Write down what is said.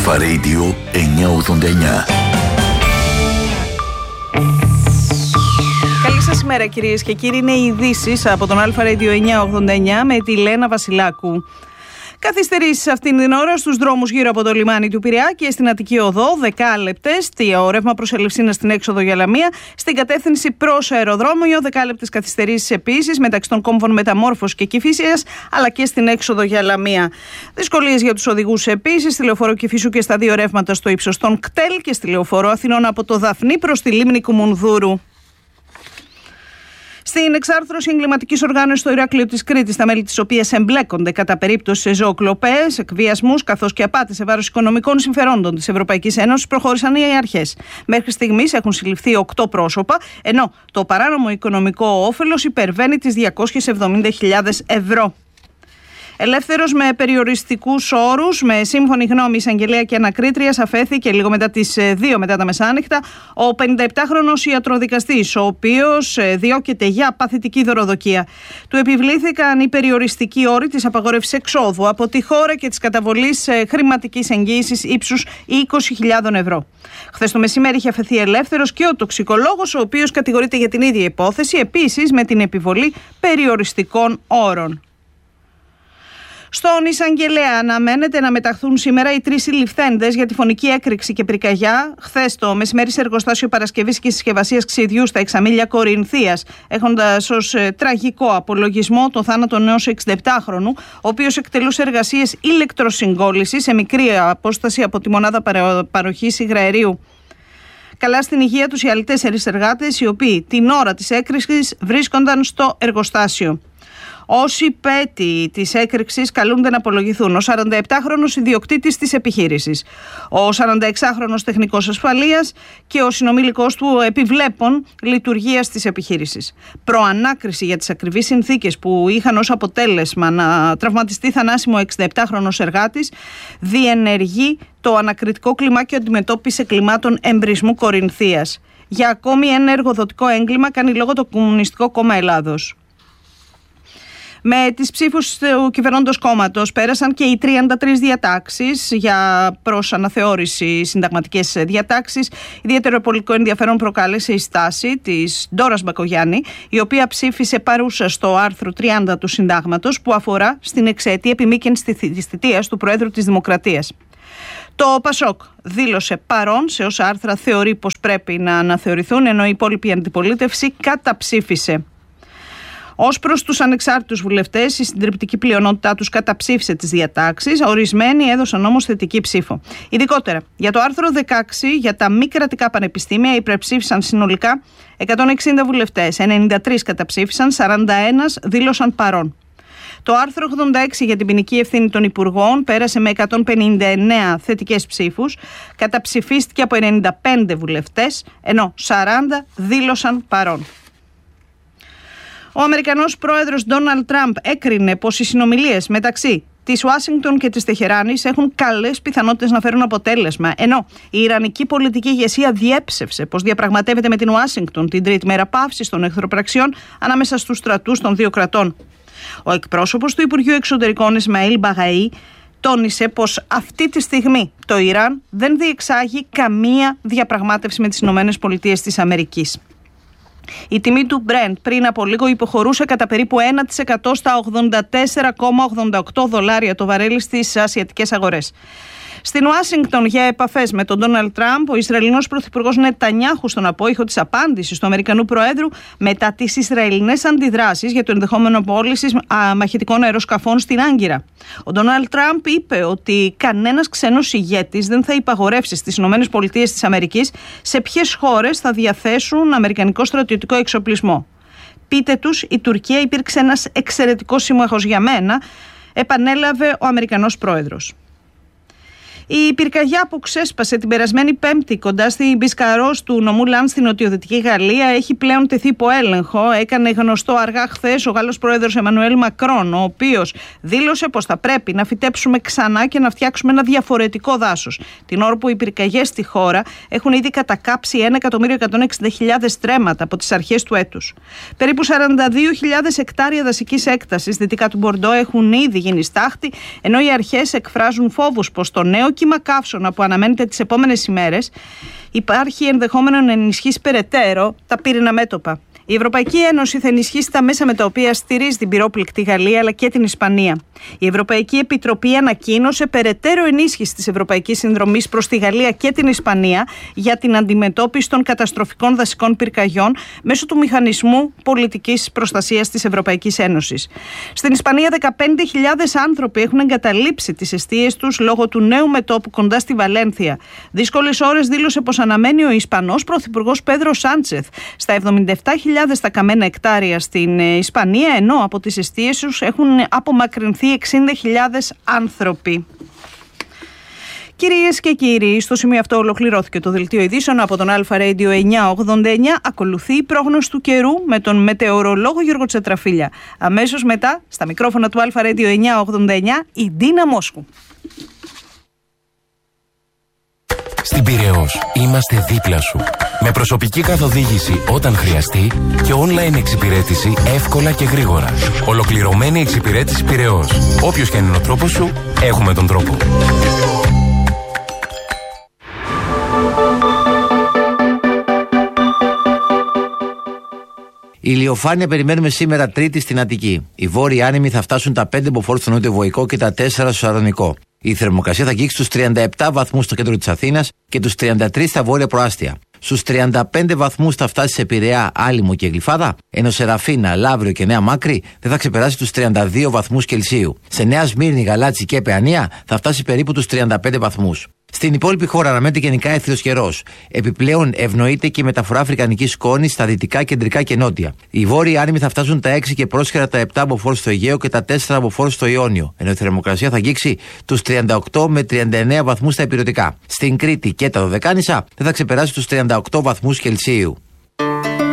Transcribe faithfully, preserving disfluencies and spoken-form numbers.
Αλφα Radio εννιακόσια ογδόντα εννιά. Καλή σας ημέρα κυρίες και κύριοι, είναι οι ειδήσεις από τον Αλφα Radio εννιακόσια ογδόντα εννιά με τη Λένα Βασιλάκου. Καθυστερήσεις αυτήν την ώρα στους δρόμους γύρω από το λιμάνι του Πειραιά και στην Αττική Οδό, δεκάλεπτες, το ρεύμα προς Ελευσίνα στην έξοδο για Λαμία, στην κατεύθυνση προς αεροδρόμιο, δεκάλεπτες καθυστερήσεις επίσης μεταξύ των κόμβων Μεταμόρφωσης και Κηφίσιας, αλλά και στην έξοδο για Λαμία. Δυσκολίες για τους οδηγούς επίσης, στη λεωφόρο Κηφίσου και στα δύο ρεύματα στο ύψος των κτέλ και στη λεωφόρο Αθηνών από το Δαφνί προς τη λίμνη Κουμουνδούρου. Στην εξάρθρωση εγκληματικής οργάνωσης στο Ηράκλειο της Κρήτης, τα μέλη της οποίας εμπλέκονται κατά περίπτωση σε ζωοκλοπές, εκβιασμούς καθώς και απάτες σε βάρος οικονομικών συμφερόντων της Ευρωπαϊκής Ένωσης, προχώρησαν οι αρχές. Μέχρι στιγμής έχουν συλληφθεί οκτώ πρόσωπα, ενώ το παράνομο οικονομικό όφελος υπερβαίνει τις διακόσιες εβδομήντα χιλιάδες ευρώ. Ελεύθερος με περιοριστικούς όρους, με σύμφωνη γνώμη εισαγγελέα και ανακρίτριας, αφέθηκε λίγο μετά τις δύο μετά τα μεσάνυχτα ο πενηνταεπτάχρονος ιατροδικαστής, ο οποίος διώκεται για παθητική δωροδοκία. Του επιβλήθηκαν οι περιοριστικοί όροι της απαγόρευσης εξόδου από τη χώρα και της καταβολής χρηματικής εγγύησης ύψους είκοσι χιλιάδες ευρώ. Χθες το μεσημέρι είχε αφαιθεί ελεύθερος και ο τοξικολόγος, ο οποίος κατηγορείται για την ίδια υπόθεση, επίσης με την επιβολή περιοριστικών όρων. Στον εισαγγελέα αναμένεται να μεταχθούν σήμερα οι τρεις συλληφθέντες για τη φωνική έκρηξη και πυρκαγιά χθες το μεσημέρι σε εργοστάσιο παρασκευής και συσκευασίας ξυδιού στα Εξαμήλια Κορινθίας, έχοντας ως ε, τραγικό απολογισμό το θάνατο ενός εξηνταεπτάχρονου, ο οποίος εκτελούσε εργασίες ηλεκτροσυγκόλλησης σε μικρή απόσταση από τη μονάδα παροχής υγραερίου. Καλά στην υγεία τους οι άλλοι τέσσερις εργάτες, οι οποίοι την ώρα της έκρηξης βρίσκονταν στο εργοστάσιο. Όσοι πέτοι της έκρηξης καλούνται να απολογηθούν: ο σαρανταεπτάχρονος ιδιοκτήτης της επιχείρησης, ο σαρανταεξάχρονος τεχνικός ασφαλείας και ο συνομήλικος του επιβλέπων λειτουργίας της επιχείρησης. Προανάκριση για τις ακριβείς συνθήκες που είχαν ως αποτέλεσμα να τραυματιστεί θανάσιμο ο εξηνταεπτάχρονος εργάτης διενεργεί το ανακριτικό κλιμάκιο αντιμετώπιση κλιμάτων εμπρισμού Κορινθίας. Για ακόμη ένα εργοδοτικό έγκλημα κάνει λόγο το Κομμουνιστικό Κόμμα Ελλάδος. Με τις ψήφους του κυβερνώντος κόμματος πέρασαν και οι τριάντα τρεις διατάξεις για προς αναθεώρηση συνταγματικές διατάξεις. Ιδιαίτερο πολιτικό ενδιαφέρον προκάλεσε η στάση της Ντόρας Μπακογιάννη, η οποία ψήφισε παρούσα στο άρθρο τριάντα του Συντάγματος που αφορά στην εξαιτία επιμήκυνση της θητείας του Προέδρου της Δημοκρατίας. Το ΠΑΣΟΚ δήλωσε παρόν σε όσα άρθρα θεωρεί πως πρέπει να αναθεωρηθούν, ενώ η υπόλοιπη αντιπολίτευση καταψήφισε. Ως προς τους ανεξάρτητους βουλευτές, η συντριπτική πλειονότητά τους καταψήφισε τις διατάξεις, ορισμένοι έδωσαν όμως θετική ψήφο. Ειδικότερα, για το άρθρο δεκαέξι, για τα μη κρατικά πανεπιστήμια, υπερψήφισαν συνολικά εκατόν εξήντα βουλευτές, ενενήντα τρεις καταψήφισαν, σαράντα ένα δήλωσαν παρόν. Το άρθρο ογδόντα έξι για την ποινική ευθύνη των υπουργών πέρασε με εκατόν πενήντα εννέα θετικές ψήφους, καταψηφίστηκε από ενενήντα πέντε βουλευτές, ενώ σαράντα δήλωσαν παρόν. Ο Αμερικανός πρόεδρος Ντόναλντ Τραμπ έκρινε πως οι συνομιλίες μεταξύ της Ουάσιγκτον και της Τεχεράνης έχουν καλές πιθανότητες να φέρουν αποτέλεσμα, ενώ η Ιρανική πολιτική ηγεσία διέψευσε πως διαπραγματεύεται με την Ουάσιγκτον την τρίτη μέρα παύσης των εχθροπραξιών ανάμεσα στους στρατούς των δύο κρατών. Ο εκπρόσωπος του Υπουργείου Εξωτερικών Ισμαήλ Μπαγαή τόνισε πως αυτή τη στιγμή το Ιράν δεν διεξάγει καμία διαπραγμάτευση με τις Ηνωμένες Πολιτείες της Αμερικής. Η τιμή του Brent πριν από λίγο υποχωρούσε κατά περίπου ένα τοις εκατό στα ογδόντα τέσσερα κόμμα ογδόντα οκτώ δολάρια το βαρέλι στις ασιατικές αγορές. Στην Ουάσιγκτον για επαφές με τον Ντόναλντ Τραμπ, ο Ισραηλινός Πρωθυπουργός Νετανιάχου στον απόϊχο της απάντησης του Αμερικανού Προέδρου μετά τις Ισραηλινές αντιδράσεις για το ενδεχόμενο πώλησης μαχητικών αεροσκαφών στην Άγκυρα. Ο Ντόναλντ Τραμπ είπε ότι κανένας ξένος ηγέτης δεν θα υπαγορεύσει στις ΗΠΑ σε ποιες χώρες θα διαθέσουν αμερικανικό στρατιωτικό εξοπλισμό. Πείτε τους, η Τουρκία υπήρξε ένας εξαιρετικός σύμμαχος για μένα, επανέλαβε ο Αμερικανός Πρόεδρος. Η πυρκαγιά που ξέσπασε την περασμένη Πέμπτη κοντά στη Μπισκαρός του νομού Λαν στην νοτιοδυτική Γαλλία έχει πλέον τεθεί υπό έλεγχο. Έκανε γνωστό αργά χθες ο Γάλλος πρόεδρος Εμμανουέλ Μακρόν, ο οποίος δήλωσε πως θα πρέπει να φυτέψουμε ξανά και να φτιάξουμε ένα διαφορετικό δάσος. Την ώρα που οι πυρκαγιές στη χώρα έχουν ήδη κατακάψει ένα εκατομμύριο εκατόν εξήντα χιλιάδες στρέμματα από τις αρχές του έτους. Περίπου σαράντα δύο χιλιάδες εκτάρια δασικής έκτασης δυτικά του Μπορντό έχουν ήδη γίνει στάχτη, ενώ οι αρχές εκφράζουν φόβους πως το νέο κύμα καύσωνα που αναμένεται τις επόμενες ημέρες, υπάρχει ενδεχόμενο να ενισχύσει περαιτέρω τα πύρινα μέτωπα. Η Ευρωπαϊκή Ένωση θα ενισχύσει τα μέσα με τα οποία στηρίζει την πυρόπληκτη Γαλλία αλλά και την Ισπανία. Η Ευρωπαϊκή Επιτροπή ανακοίνωσε περαιτέρω ενίσχυση της Ευρωπαϊκής Συνδρομής προς τη Γαλλία και την Ισπανία για την αντιμετώπιση των καταστροφικών δασικών πυρκαγιών μέσω του Μηχανισμού Πολιτικής Προστασίας της Ευρωπαϊκής Ένωσης. Στην Ισπανία, δεκαπέντε χιλιάδες άνθρωποι έχουν εγκαταλείψει τις εστίες τους λόγω του νέου μετώπου κοντά στη Βαλένθια. Δύσκολες ώρες δήλωσε πως αναμένει ο Ισπανός Πρωθυπουργός Πέδρο Σάντσεθ στα εβδομήντα επτά χιλιάδες τα καμένα εκτάρια στην Ισπανία, ενώ από τις εστίες τους έχουν απομακρυνθεί εξήντα χιλιάδες άνθρωποι. Κυρίες και κύριοι, στο σημείο αυτό ολοκληρώθηκε το δελτίο ειδήσεων από τον Αλφα Radio εννιακόσια ογδόντα εννιά. Ακολουθεί η πρόγνωση του καιρού με τον μετεωρολόγο Γιώργο Τσετραφίλια. Αμέσως μετά, στα μικρόφωνα του Αλφα Radio εννιακόσια ογδόντα εννιά, η Ντίνα Μόσχου. Στην Πειραιώς είμαστε δίπλα σου. Με προσωπική καθοδήγηση όταν χρειαστεί και online εξυπηρέτηση εύκολα και γρήγορα. Ολοκληρωμένη εξυπηρέτηση Πειραιώς. Όποιος και αν είναι ο τρόπος σου, έχουμε τον τρόπο. Η ηλιοφάνεια περιμένουμε σήμερα Τρίτη στην Αττική. Οι βόρειοι άνεμοι θα φτάσουν τα πέντε μποφόρ στο νότιο Βοϊκό και τα τέσσερα στο Σαρδονικό. Η θερμοκρασία θα αγγίξει στους τριάντα επτά βαθμούς στο κέντρο της Αθήνας και τους τριάντα τρεις στα βόρεια προάστια. Στους τριάντα πέντε βαθμούς θα φτάσει σε Πειραιά, Άλυμο και Γλυφάδα, ενώ σε Ραφίνα, Λαύριο και Νέα Μάκρη δεν θα ξεπεράσει τους τριάντα δύο βαθμούς Κελσίου. Σε Νέα Σμύρνη, Γαλάτσι και Παιανία θα φτάσει περίπου τους τριάντα πέντε βαθμούς. Στην υπόλοιπη χώρα αναμένεται γενικά έθριος καιρός. Επιπλέον ευνοείται και η μεταφορά αφρικανικής σκόνης στα δυτικά, κεντρικά και νότια. Οι βόρειοι άνεμοι θα φτάσουν τα έξι και πρόσχερα τα επτά μποφόρ στο Αιγαίο και τα τέσσερα μποφόρ στο Ιόνιο, ενώ η θερμοκρασία θα αγγίξει τους τριάντα οκτώ με τριάντα εννέα βαθμούς στα ηπειρωτικά. Στην Κρήτη και τα Δωδεκάνησα δεν θα ξεπεράσει τους τριάντα οκτώ βαθμούς Κελσίου.